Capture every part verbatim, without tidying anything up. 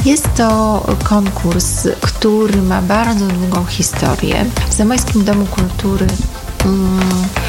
Jest to konkurs, który ma bardzo długą historię. W Zamojskim Domu Kultury um,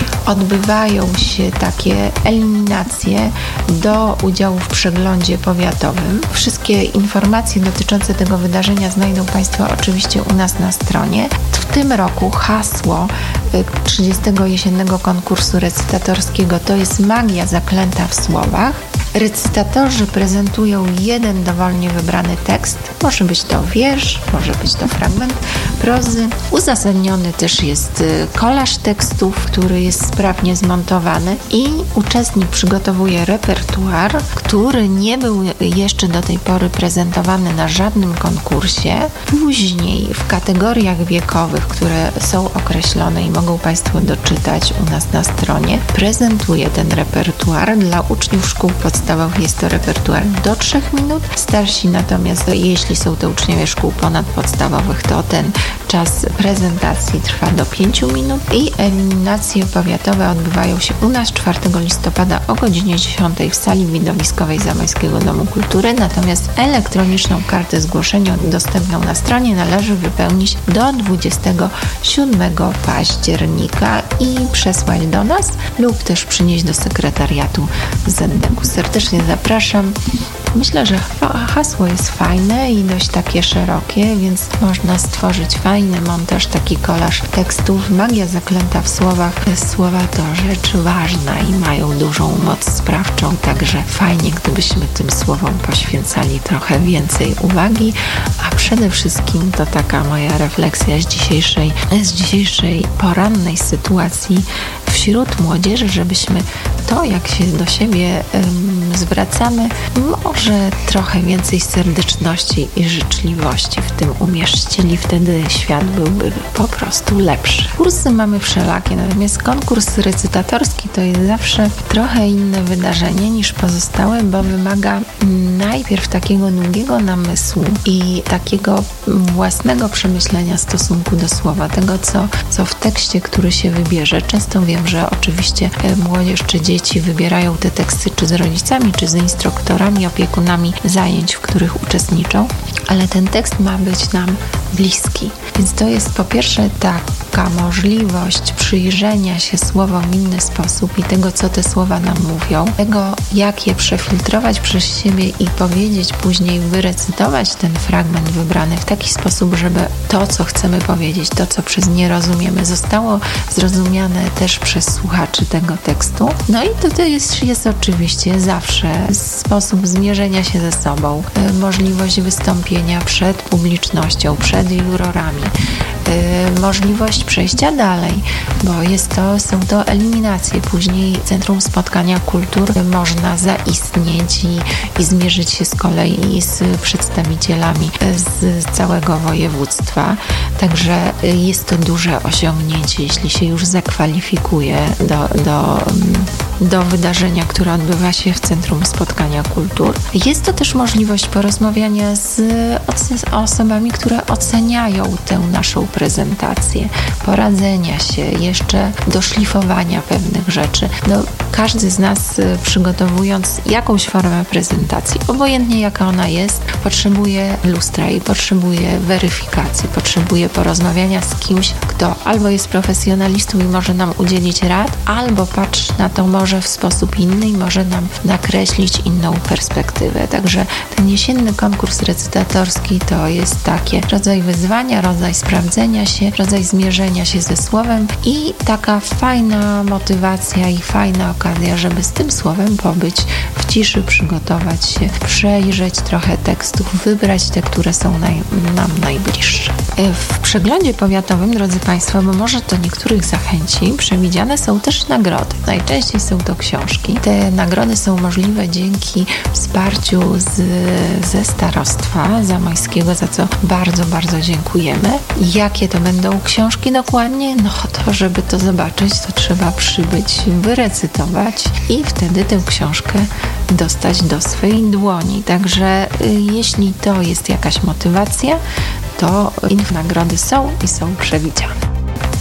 odbywają się takie eliminacje do udziału w przeglądzie powiatowym. Wszystkie informacje dotyczące tego wydarzenia znajdą Państwo oczywiście u nas na stronie. W tym roku hasło trzydziestego jesiennego konkursu recytatorskiego to jest magia zaklęta w słowach. Recytatorzy prezentują jeden dowolnie wybrany tekst. Może być to wiersz, może być to fragment prozy. Uzasadniony też jest kolaż tekstów, który jest sprawnie zmontowany i uczestnik przygotowuje repertuar, który nie był jeszcze do tej pory prezentowany na żadnym konkursie. Później w kategoriach wiekowych, które są określone i mogą Państwo doczytać u nas na stronie, prezentuje ten repertuar. Dla uczniów szkół podstawowych jest to repertuar do trzech minut. Starsi natomiast, jeśli są to uczniowie szkół ponadpodstawowych, to ten czas prezentacji trwa do pięciu minut i eliminacje powiatowe odbywają się u nas czwartego listopada o godzinie dziesiątej w sali widowiskowej Zamojskiego Domu Kultury. Natomiast elektroniczną kartę zgłoszenia dostępną na stronie należy wypełnić do dwudziestego siódmego października i przesłać do nas lub też przynieść do sekretariatu Z D K-u. Serdecznie zapraszam. Myślę, że hasło jest fajne i dość takie szerokie, więc można stworzyć fajny montaż, taki kolaż tekstów. Magia zaklęta w słowach. Słowa to rzecz ważna i mają dużą moc sprawczą, także fajnie, gdybyśmy tym słowom poświęcali trochę więcej uwagi, a przede wszystkim to taka moja refleksja z dzisiejszej, z dzisiejszej porannej sytuacji wśród młodzieży, żebyśmy to, jak się do siebie um, zwracamy, może trochę więcej serdeczności i życzliwości w tym umieścili, wtedy świat byłby po prostu lepszy. Kursy mamy wszelakie, natomiast konkurs recytatorski to jest zawsze trochę inne wydarzenie niż pozostałe, bo wymaga najpierw takiego długiego namysłu i takiego własnego przemyślenia stosunku do słowa, tego co, co w tekście, który się wybierze. Często wiem, że oczywiście młodzież czy dzieci wybierają te teksty czy z rodzicami, czy z instruktorami, opiekunami zajęć, w których uczestniczą, ale ten tekst ma być nam bliski. Więc to jest po pierwsze taka możliwość przyjrzenia się słowom w inny sposób i tego, co te słowa nam mówią, tego, jak je przefiltrować przez siebie i powiedzieć później, wyrecytować ten fragment wybrany w taki sposób, żeby to, co chcemy powiedzieć, to, co przez nie rozumiemy, zostało zrozumiane też przez słuchaczy tego tekstu. No i to, to jest, jest oczywiście zawsze sposób zmierzenia się ze sobą, możliwość wystąpienia przed publicznością, przed jurorami, możliwość przejścia dalej, bo jest to, są to eliminacje. Później Centrum Spotkania Kultur można zaistnieć i, i zmierzyć się z kolei z przedstawicielami z całego województwa. Także jest to duże osiągnięcie, jeśli się już zakwalifikuje do, do, do wydarzenia, które odbywa się w Centrum Spotkania Kultur. Jest to też możliwość porozmawiania z, z osobami, które oceniają tę naszą prezentację, poradzenia się, jeszcze doszlifowania pewnych rzeczy. No, każdy z nas, przygotowując jakąś formę prezentacji, obojętnie jaka ona jest, potrzebuje lustra i potrzebuje weryfikacji, potrzebuje porozmawiania z kimś, kto albo jest profesjonalistą i może nam udzielić rad, albo patrzy na to może w sposób inny i może nam nakreślić inną perspektywę. Także ten jesienny konkurs recytatorski to jest taki rodzaj wyzwania, rodzaj sprawdzenia się, rodzaj zmierzenia się ze słowem i taka fajna motywacja i fajna okazja, żeby z tym słowem pobyć w ciszy, przygotować się, przejrzeć trochę tekstów, wybrać te, które są naj, nam najbliższe. W przeglądzie powiatowym, drodzy Państwo, bo może to niektórych zachęci, przewidziane są też nagrody. Najczęściej są to książki. Te nagrody są możliwe dzięki wsparciu z, ze starostwa zamojskiego, za co bardzo, bardzo dziękujemy. Jakie to będą książki dokładnie? No to, żeby to zobaczyć, to trzeba przybyć, wyrecytować i wtedy tę książkę dostać do swej dłoni. Także y, jeśli to jest jakaś motywacja, to nagrody są i są przewidziane.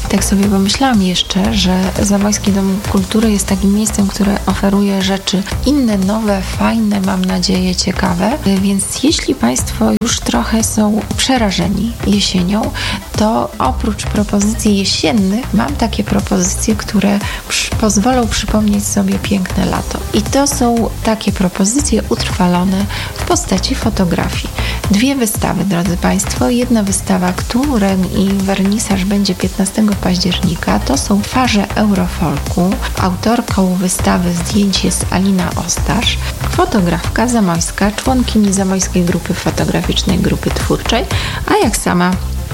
Tak sobie pomyślałam jeszcze, że Zamojski Dom Kultury jest takim miejscem, które oferuje rzeczy inne, nowe, fajne, mam nadzieję, ciekawe. Więc jeśli Państwo już trochę są przerażeni jesienią, to oprócz propozycji jesiennych mam takie propozycje, które przy, pozwolą przypomnieć sobie piękne lato. I to są takie propozycje utrwalone w postaci fotografii. Dwie wystawy, drodzy Państwo. Jedna wystawa, której wernisaż będzie piętnastego października, to są Twarze Eurofolku. Autorką wystawy zdjęć jest Alina Ostasz, fotografka zamojska, członkini Zamojskiej Grupy Fotograficznej, Grupy Twórczej, a jak sama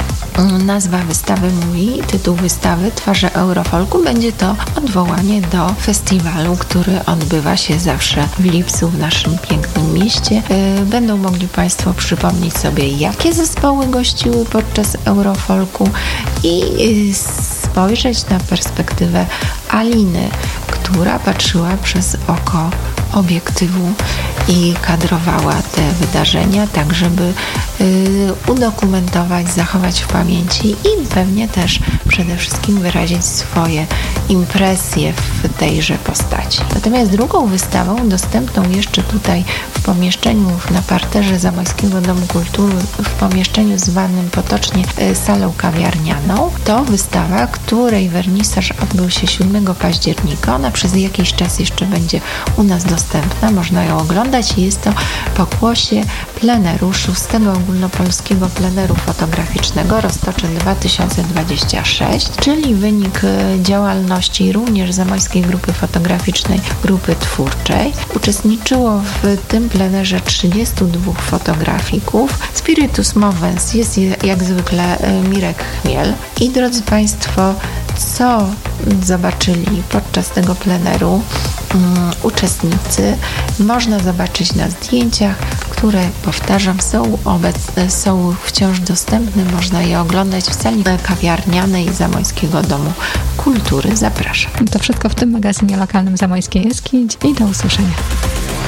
nazwa wystawy mówi, tytuł wystawy Twarze Eurofolku, będzie to odwołanie do festiwalu, który odbywa się zawsze w lipcu w naszym pięknym mieście. Będą mogli Państwo przypomnieć sobie, jakie zespoły gościły podczas Eurofolku i spojrzeć na perspektywę Aliny, która patrzyła przez oko obiektywu i kadrowała te wydarzenia, tak żeby y, udokumentować, zachować w pamięci i pewnie też przede wszystkim wyrazić swoje impresje w tejże postaci. Natomiast drugą wystawą, dostępną jeszcze tutaj w pomieszczeniu na parterze Zamojskiego Domu Kultury, w pomieszczeniu zwanym potocznie y, salą kawiarnianą, to wystawa, której wernisaż odbył się siódmego października. Ona przez jakiś czas jeszcze będzie u nas dostępna, można ją oglądać i jest to pokłosie pleneru, szóstego ogólnopolskiego pleneru fotograficznego Roztocze dwa tysiące dwadzieścia sześć, czyli wynik działalności również Zamojskiej Grupy Fotograficznej, Grupy Twórczej. Uczestniczyło w tym plenerze trzydziestu dwóch fotografików. Spiritus movens jest jak zwykle Mirek Chmiel. I drodzy Państwo, co zobaczyli podczas tego pleneru um, uczestnicy, można zobaczyć na zdjęciach, które, powtarzam, są obecne, są wciąż dostępne. Można je oglądać w sali kawiarnianej Zamojskiego Domu Kultury. Zapraszam. To wszystko w tym magazynie lokalnym Zamojskiej Eskidź i do usłyszenia.